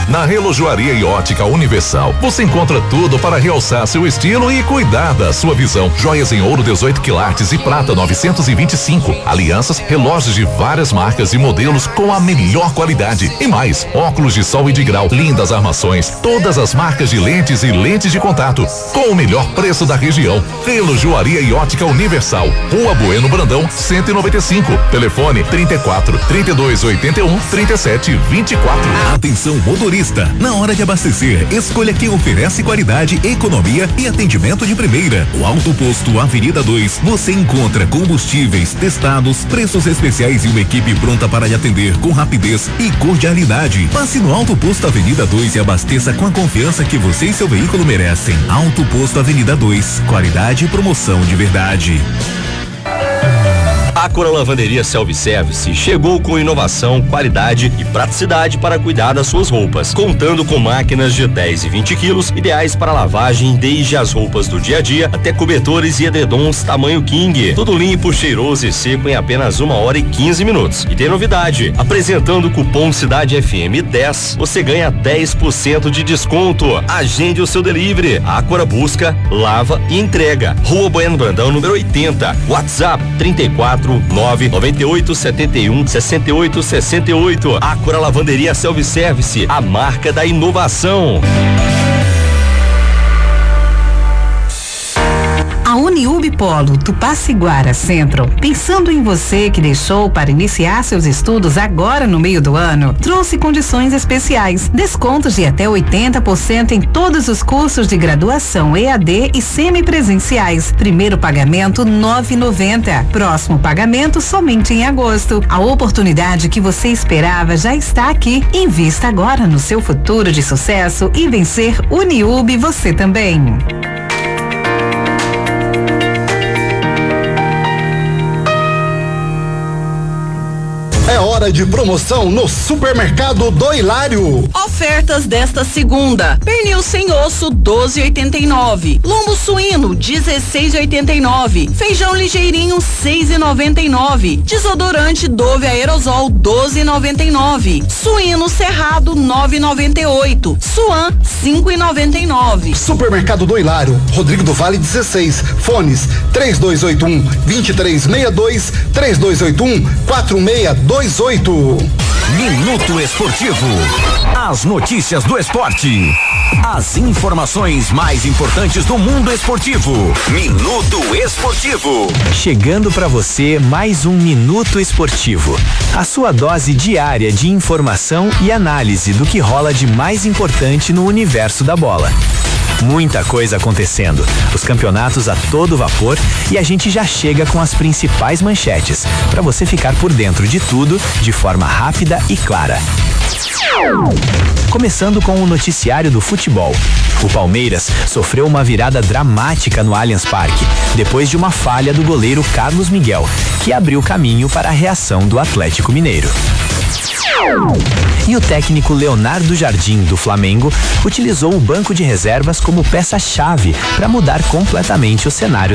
Na Relojoaria e Ótica Universal, você encontra tudo para realçar seu estilo e cuidar da sua visão. Joias em ouro 18 quilates e prata 925. Alianças, relógios de várias marcas e modelos com a melhor qualidade. E mais, óculos de sol e de grau, lindas armações, todas as marcas de lentes e lentes de contato, com o melhor preço da região. Relojoaria e Ótica Universal, Rua Bueno Brandão, 195. Telefone 34 32 81 37 24. Atenção motorista, na hora de abastecer, escolha quem oferece qualidade, economia e atendimento de primeira. O Alto Posto Avenida 2, você encontra combustíveis testados, preços especiais e uma equipe pronta para lhe atender com rapidez e cordialidade. Passe no Alto Posto Avenida 2 e abasteça com a confiança que você e seu veículo merecem. Alto Posto Avenida 2, qualidade e promoção de verdade. Ácora Lavanderia Self-Service chegou com inovação, qualidade e praticidade para cuidar das suas roupas, contando com máquinas de 10 e 20 quilos, ideais para lavagem desde as roupas do dia a dia até cobertores e edredons tamanho king. Tudo limpo, cheiroso e seco em apenas 1h15 minutos. E tem novidade, apresentando o cupom Cidade FM 10, você ganha 10% de desconto. Agende o seu delivery. Ácora busca, lava e entrega. Rua Bueno Brandão, número 80. WhatsApp 34 998 71 68 68. Ácora Lavanderia Self-Service, a marca da inovação. A Uniub Polo Tupaciguara Centro, pensando em você que deixou para iniciar seus estudos agora no meio do ano, trouxe condições especiais, descontos de até 80% em todos os cursos de graduação EAD e semipresenciais. Primeiro pagamento 9,90. Próximo pagamento somente em agosto. A oportunidade que você esperava já está aqui. Invista agora no seu futuro de sucesso e vencer Uniub você também. É hora de promoção no Supermercado do Hilário. Ofertas desta segunda: pernil sem osso 12,89, lombo suíno 16,89, feijão ligeirinho 6,99, desodorante Dove aerosol 12,99, suíno cerrado 9,98, suan 5,99. Supermercado do Hilário, Rodrigo do Vale 16, fones 3281-2362, 3281-4628. Minuto Esportivo. As notícias do esporte. As informações mais importantes do mundo esportivo. Minuto Esportivo. Chegando para você mais um Minuto Esportivo. A sua dose diária de informação e análise do que rola de mais importante no universo da bola. Muita coisa acontecendo, os campeonatos a todo vapor e a gente já chega com as principais manchetes, para você ficar por dentro de tudo de forma rápida e clara. Começando com o noticiário do futebol. O Palmeiras sofreu uma virada dramática no Allianz Parque, depois de uma falha do goleiro Carlos Miguel, que abriu caminho para a reação do Atlético Mineiro. E o técnico Leonardo Jardim, do Flamengo, utilizou o banco de reservas como peça-chave para mudar completamente o cenário